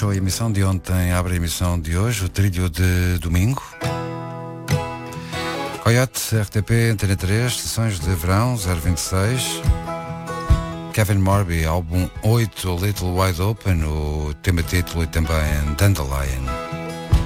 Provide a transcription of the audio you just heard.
fechou a emissão de ontem, abre a emissão de hoje, o trilho de domingo. Coyote, RTP, Antena 3, sessões de verão, 026. Kevin Morby, álbum 8, Little Wide Open, o tema título e também Dandelion.